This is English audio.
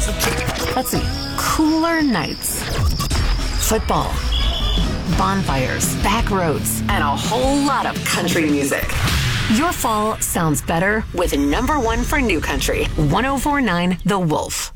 Let's see. Cooler nights. Football. Bonfires. Back roads. And a whole lot of country music. Your fall sounds better with number one for new country. 104.9 The Wolf.